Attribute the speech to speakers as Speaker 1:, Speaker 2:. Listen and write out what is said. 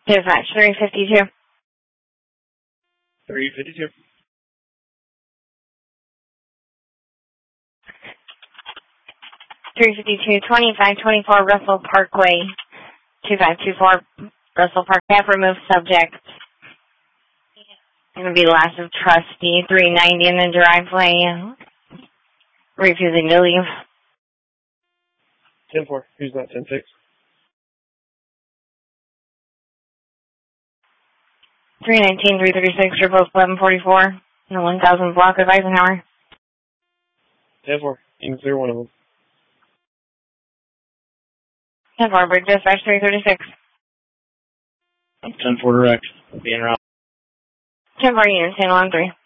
Speaker 1: Dispatch 352.
Speaker 2: 352.
Speaker 1: 352, 2524 Russell Parkway, 2524 Russell Park. Have removed subject. Going to be loss of trustee, 390 in the driveway. Refusing to leave.
Speaker 2: 10-4. Who's that? 10-6.
Speaker 1: 319, 336, you're both 1144. The 1000 block of Eisenhower.
Speaker 2: 10-4. You can clear one of them.
Speaker 1: 10-4, Bridge Dispatch 336.
Speaker 2: 10-4 direct. Being route.
Speaker 1: 10-4, unit, San Juan 3.